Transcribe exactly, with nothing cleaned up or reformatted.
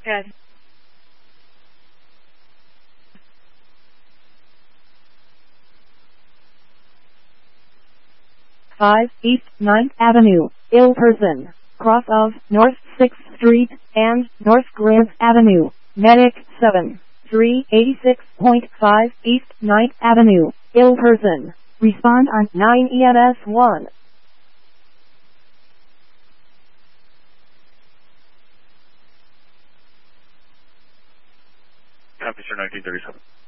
Good. five East ninth Avenue, ill person, cross of North sixth Street and North Grant Avenue, medic seven three eighty-six point five East ninth Avenue, ill person, respond on nine E M S one. Officer nineteen thirty-seven.